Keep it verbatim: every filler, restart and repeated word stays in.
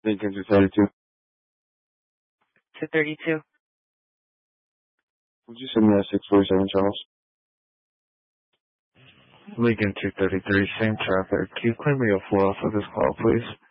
Lincoln two thirty-two. two thirty-two. Would you send me a six forty-seven, Charles? Lincoln two thirty-three, same traffic. Can you claim me a full off of this call, please?